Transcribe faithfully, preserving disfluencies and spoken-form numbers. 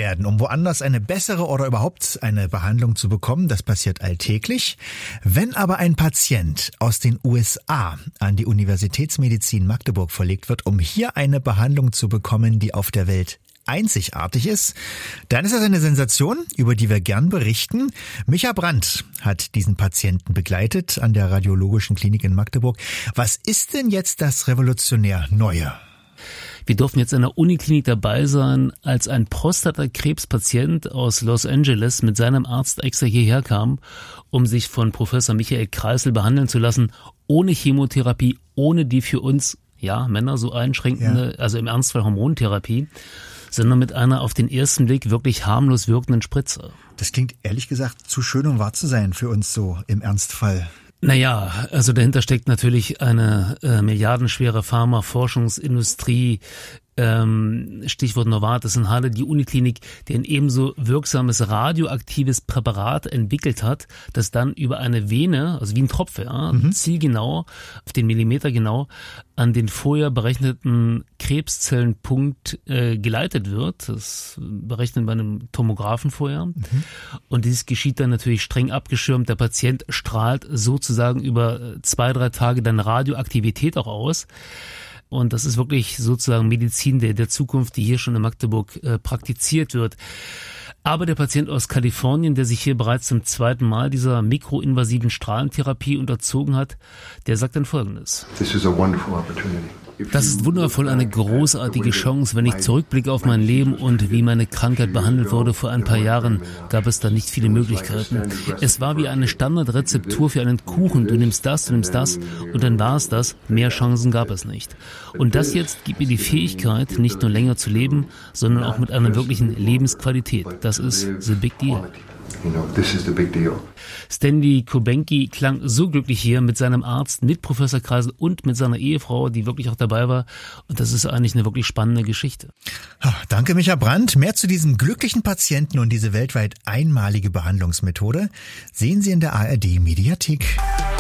werden, um woanders eine bessere oder überhaupt eine Behandlung zu bekommen. Das passiert alltäglich. Wenn aber ein Patient aus den U S A an die Universitätsmedizin Magdeburg verlegt wird, um hier eine Behandlung zu bekommen, die auf der Welt einzigartig ist, dann ist das eine Sensation, über die wir gern berichten. Micha Brandt hat diesen Patienten begleitet an der Radiologischen Klinik in Magdeburg. Was ist denn jetzt das revolutionär Neue? Wir durften jetzt in der Uniklinik dabei sein, als ein Prostatakrebspatient aus Los Angeles mit seinem Arzt extra hierher kam, um sich von Professor Michael Kreisel behandeln zu lassen, ohne Chemotherapie, ohne die für uns, ja, Männer so einschränkende, ja. also im Ernstfall Hormontherapie, sondern mit einer auf den ersten Blick wirklich harmlos wirkenden Spritze. Das klingt ehrlich gesagt zu schön, um wahr zu sein für uns so im Ernstfall. Naja, also dahinter steckt natürlich eine äh, milliardenschwere Pharma-Forschungsindustrie, ähm, Stichwort Novartis in Halle, die Uniklinik, die ein ebenso wirksames radioaktives Präparat entwickelt hat, das dann über eine Vene, also wie ein Tropf, ja, mhm. zielgenau, auf den Millimeter genau, an den vorher berechneten Krebszellenpunkt äh, geleitet wird. Das berechnet bei einem Tomographen vorher. Mhm. Und dieses geschieht dann natürlich streng abgeschirmt. Der Patient strahlt sozusagen über zwei, drei Tage dann Radioaktivität auch aus. Und das ist wirklich sozusagen Medizin der, der Zukunft, die hier schon in Magdeburg äh, praktiziert wird. Aber der Patient aus Kalifornien, der sich hier bereits zum zweiten Mal dieser mikroinvasiven Strahlentherapie unterzogen hat, der sagt dann Folgendes. This is a wonderful opportunity. Das ist wundervoll, eine großartige Chance. Wenn ich zurückblicke auf mein Leben und wie meine Krankheit behandelt wurde vor ein paar Jahren, gab es da nicht viele Möglichkeiten. Es war wie eine Standardrezeptur für einen Kuchen. Du nimmst das, du nimmst das und dann war es das. Mehr Chancen gab es nicht. Und das jetzt gibt mir die Fähigkeit, nicht nur länger zu leben, sondern auch mit einer wirklichen Lebensqualität. Das ist the big deal. You know, this is the big deal. Stanley Kubenki klang so glücklich hier mit seinem Arzt, mit Professor Kreisel und mit seiner Ehefrau, die wirklich auch dabei war. Und das ist eigentlich eine wirklich spannende Geschichte. Danke, Micha Brandt. Mehr zu diesem glücklichen Patienten und diese weltweit einmalige Behandlungsmethode sehen Sie in der A R D Mediathek.